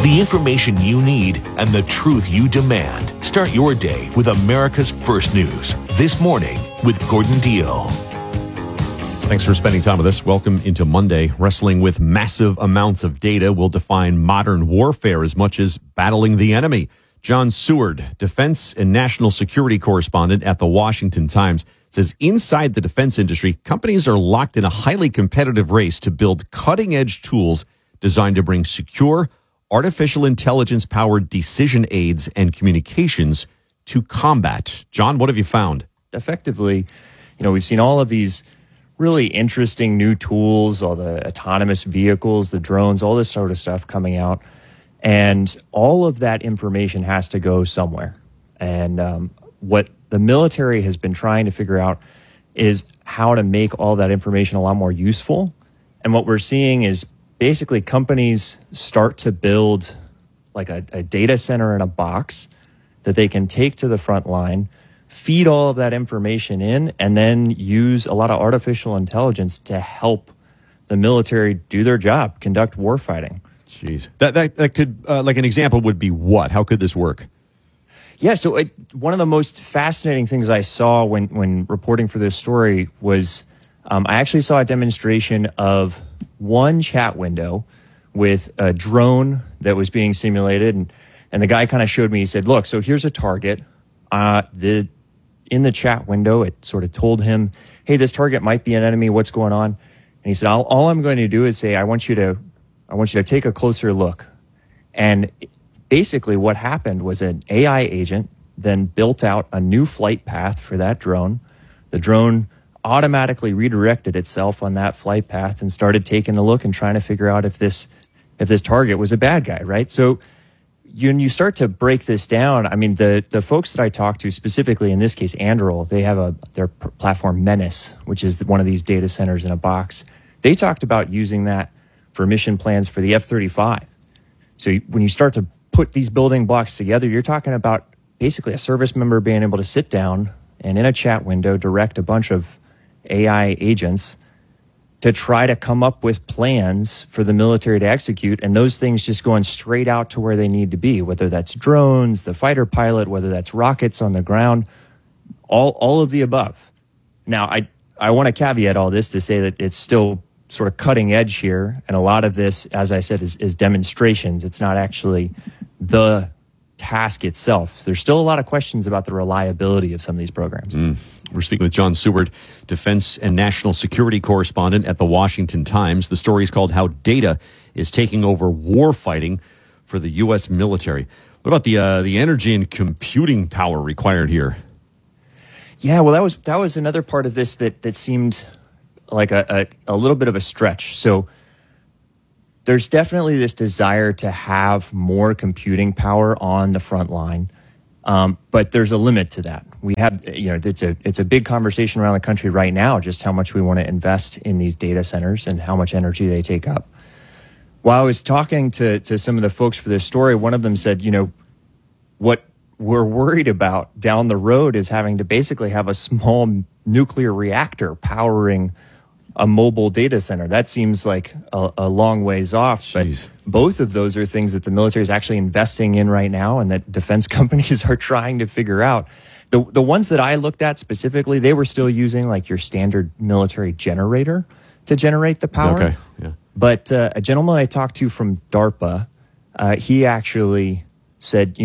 The information you need and the truth you demand. Start your day with America's First News. This morning with Gordon Deal. Thanks for spending time with us. Welcome into Monday. Wrestling with massive amounts of data will define modern warfare as much as battling the enemy. John Seward, defense and national security correspondent at the Washington Times, says inside the defense industry, companies are locked in a highly competitive race to build cutting-edge tools designed to bring secure, artificial intelligence-powered decision aids and communications to combat. John, what have you found? Effectively, we've seen all of these really interesting new tools, all the autonomous vehicles, the drones, all this sort of stuff coming out. And all of that information has to go somewhere. And what the military has been trying to figure out is how to make all that information a lot more useful. And what we're seeing is basically companies start to build like a data center in a box that they can take to the front line, feed all of that information in, and then use a lot of artificial intelligence to help the military do their job, conduct warfighting. Jeez. That could, like an example would be what? How could this work? Yeah, so one of the most fascinating things I saw when reporting for this story was I actually saw a demonstration of one chat window with a drone that was being simulated. And the guy kind of showed me, he said, look, so here's a target. In the chat window, it sort of told him, hey, this target might be an enemy. What's going on? And he said, all I'm going to do is say, I want you to take a closer look. And basically what happened was an AI agent then built out a new flight path for that drone. The drone automatically redirected itself on that flight path and started taking a look and trying to figure out if this target was a bad guy, right? So when you start to break this down, I mean, the folks that I talked to, specifically in this case, Anduril, they have their platform Menace, which is one of these data centers in a box. They talked about using that for mission plans for the F-35. So when you start to put these building blocks together, you're talking about basically a service member being able to sit down and in a chat window direct a bunch of AI agents to try to come up with plans for the military to execute, and those things just going straight out to where they need to be, whether that's drones, the fighter pilot, whether that's rockets on the ground, all of the above. Now, I want to caveat all this to say that it's still sort of cutting edge here, and a lot of this, as I said, is demonstrations. It's not actually the task itself. There's still a lot of questions about the reliability of some of these programs. We're speaking with John Seward, defense and national security correspondent at the Washington Times. The story is called How Data is Taking Over Warfighting for the U.S. Military. What about the energy and computing power required here? Yeah, well, that was another part of this that seemed like a little bit of a stretch. So there's definitely this desire to have more computing power on the front line, but there's a limit to that. We have, it's a big conversation around the country right now, just how much we want to invest in these data centers and how much energy they take up. While I was talking to some of the folks for this story, one of them said, what we're worried about down the road is having to basically have a small nuclear reactor powering a mobile data center. That seems like a long ways off. Jeez. But both of those are things that the military is actually investing in right now and that defense companies are trying to figure out. The ones that I looked at specifically, they were still using like your standard military generator to generate the power. Okay, yeah. But a gentleman I talked to from DARPA, he actually said,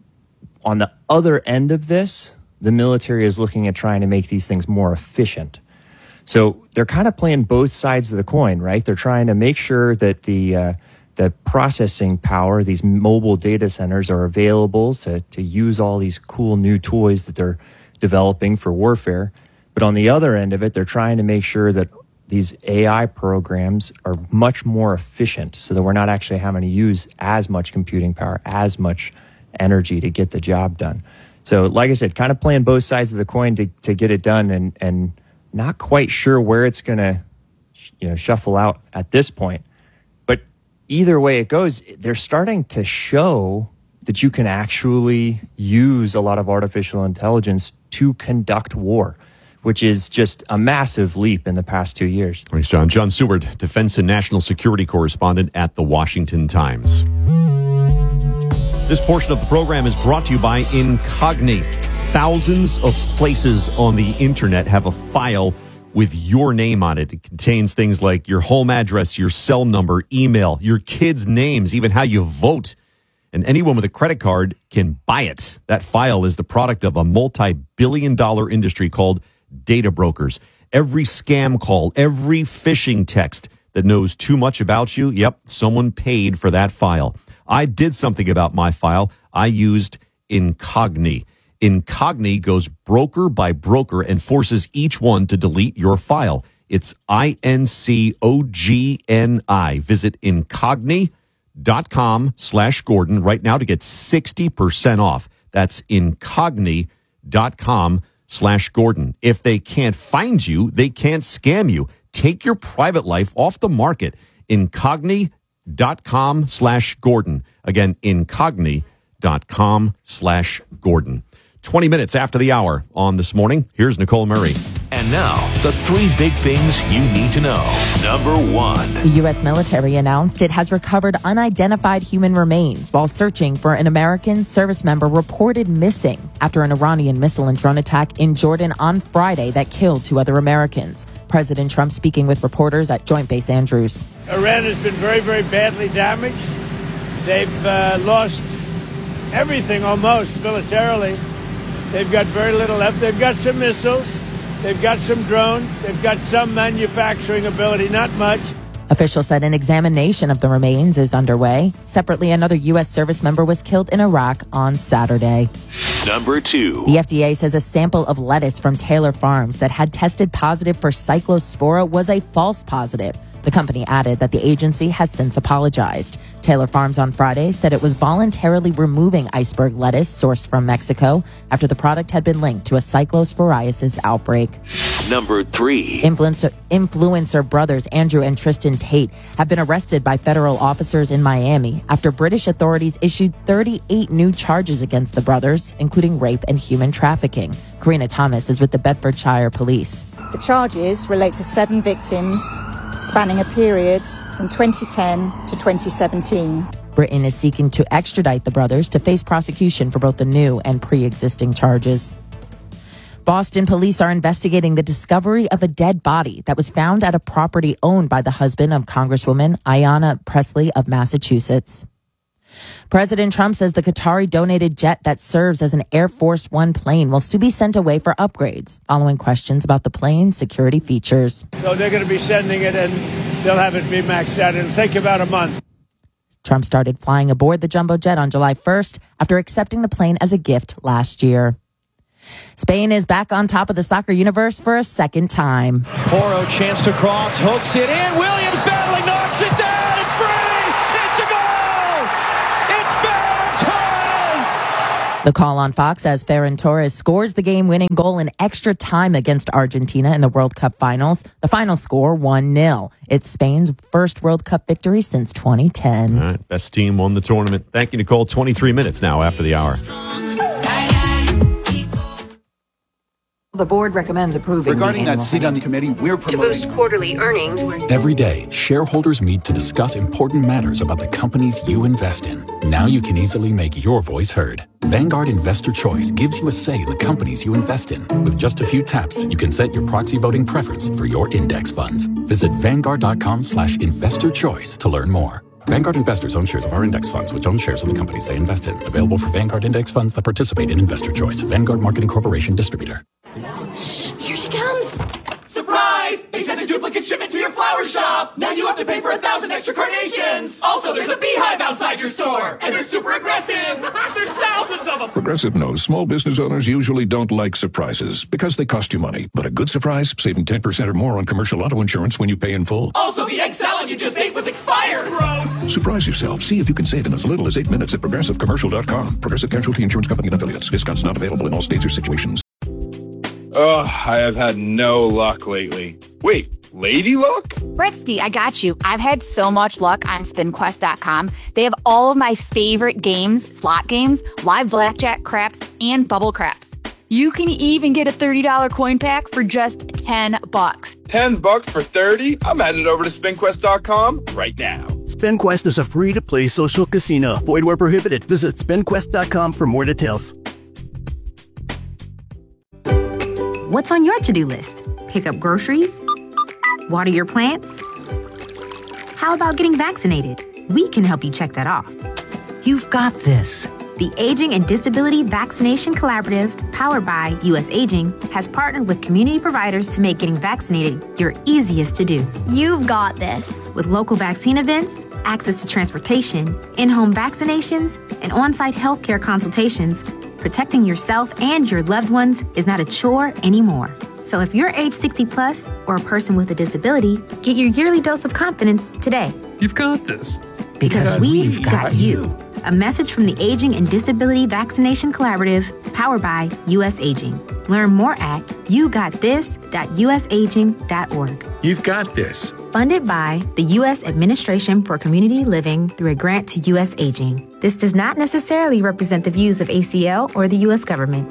on the other end of this, the military is looking at trying to make these things more efficient. So they're kind of playing both sides of the coin, right? They're trying to make sure that the processing power, these mobile data centers, are available to use all these cool new toys that they're developing for warfare. But on the other end of it, they're trying to make sure that these AI programs are much more efficient so that we're not actually having to use as much computing power, as much energy to get the job done. So like I said, kind of playing both sides of the coin to get it done, and not quite sure where it's going to shuffle out at this point. But either way it goes, they're starting to show that you can actually use a lot of artificial intelligence to conduct war, which is just a massive leap in the past 2 years. Thanks, John. John Seward, defense and national security correspondent at the Washington Times. This portion of the program is brought to you by Incogni. Thousands of places on the internet have a file with your name on it. It contains things like your home address, your cell number, email, your kids' names, even how you vote. And anyone with a credit card can buy it. That file is the product of a multi-billion-dollar industry called data brokers. Every scam call, every phishing text that knows too much about you, yep, someone paid for that file. I did something about my file. I used Incogni. Incogni goes broker by broker and forces each one to delete your file. It's INCOGNI. Visit Incogni.com/Gordon right now to get 60% off. That's Incogni.com/Gordon. If they can't find you, they can't scam you. Take your private life off the market. Incogni.com/Gordon. Again, Incogni.com/Gordon. 20 minutes after the hour on This Morning. Here's Nicole Murray. And now, the three big things you need to know. Number one. The U.S. military announced it has recovered unidentified human remains while searching for an American service member reported missing after an Iranian missile and drone attack in Jordan on Friday that killed 2 other Americans. President Trump speaking with reporters at Joint Base Andrews. Iran has been very, very badly damaged. They've lost everything almost militarily. They've got very little left. They've got some missiles. They've got some drones. They've got some manufacturing ability, not much. Officials said an examination of the remains is underway. Separately, another U.S. service member was killed in Iraq on Saturday. Number two. The FDA says a sample of lettuce from Taylor Farms that had tested positive for Cyclospora was a false positive. The company added that the agency has since apologized. Taylor Farms on Friday said it was voluntarily removing iceberg lettuce sourced from Mexico after the product had been linked to a cyclosporiasis outbreak. Number three. Influencer brothers Andrew and Tristan Tate have been arrested by federal officers in Miami after British authorities issued 38 new charges against the brothers, including rape and human trafficking. Karina Thomas is with the Bedfordshire Police. The charges relate to 7 victims spanning a period from 2010 to 2017. Britain is seeking to extradite the brothers to face prosecution for both the new and pre-existing charges. Boston police are investigating the discovery of a dead body that was found at a property owned by the husband of Congresswoman Ayanna Pressley of Massachusetts. President Trump says the Qatari-donated jet that serves as an Air Force One plane will soon be sent away for upgrades, following questions about the plane's security features. So they're going to be sending it, and they'll have it be maxed out. It'll take about a month. Trump started flying aboard the jumbo jet on July 1st after accepting the plane as a gift last year. Spain is back on top of the soccer universe for a second time. Porro, chance to cross, hooks it in. Williams battling, knocks it down. It's free. It's a goal. It's Ferran Torres. The call on Fox as Ferran Torres scores the game-winning goal in extra time against Argentina in the World Cup finals. The final score, 1-0. It's Spain's first World Cup victory since 2010. All right, best team won the tournament. Thank you, Nicole. 23 minutes now after the hour. The board recommends approving regarding that seat on the committee, we're promoting to boost quarterly earnings. Every day, shareholders meet to discuss important matters about the companies you invest in. Now you can easily make your voice heard. Vanguard Investor Choice gives you a say in the companies you invest in. With just a few taps, you can set your proxy voting preference for your index funds. Visit Vanguard.com/investor choice to learn more. Vanguard investors own shares of our index funds, which own shares of the companies they invest in. Available for Vanguard index funds that participate in Investor Choice. Vanguard Marketing Corporation distributor. Shh, here she comes. Surprise! They sent a duplicate shipment to your flower shop. Now you have to pay for 1,000 extra carnations. Also, there's a beehive outside your store. And they're super aggressive. There's thousands of them. Progressive knows small business owners usually don't like surprises because they cost you money. But a good surprise, saving 10% or more on commercial auto insurance when you pay in full. Also, the egg salad you just ate was expired. Gross. Surprise yourself. See if you can save in as little as 8 minutes at progressivecommercial.com. Progressive Casualty Insurance Company and Affiliates. Discounts not available in all states or situations. Ugh, I have had no luck lately. Wait, lady luck? Britsky, I got you. I've had so much luck on SpinQuest.com. They have all of my favorite games, slot games, live blackjack, craps, and bubble craps. You can even get a $30 coin pack for just $10. $10 for 30? I'm headed over to SpinQuest.com right now. SpinQuest is a free-to-play social casino. Void where prohibited. Visit SpinQuest.com for more details. What's on your to-do list? Pick up groceries? Water your plants? How about getting vaccinated? We can help you check that off. You've got this. The Aging and Disability Vaccination Collaborative, powered by U.S. Aging, has partnered with community providers to make getting vaccinated your easiest to do. You've got this. With local vaccine events, access to transportation, in-home vaccinations, and on-site healthcare consultations, protecting yourself and your loved ones is not a chore anymore. So if you're age 60 plus or a person with a disability, get your yearly dose of confidence today. You've got this. Because we've got you. A message from the Aging and Disability Vaccination Collaborative, powered by U.S. Aging. Learn more at yougottthis.usaging.org. You've got this. Funded by the U.S. Administration for Community Living through a grant to U.S. Aging. This does not necessarily represent the views of ACL or the U.S. government.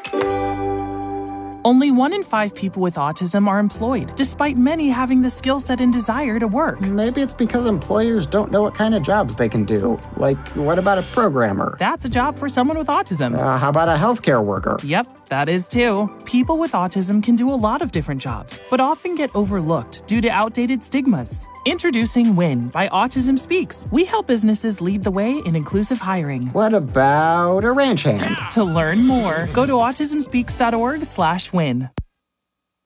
Only 1 in 5 people with autism are employed, despite many having the skill set and desire to work. Maybe it's because employers don't know what kind of jobs they can do. Like, what about a programmer? That's a job for someone with autism. How about a healthcare worker? Yep, that is too. People with autism can do a lot of different jobs, but often get overlooked due to outdated stigmas. Introducing WIN by Autism Speaks. We help businesses lead the way in inclusive hiring. What about a ranch hand? To learn more, go to autismspeaks.org/win.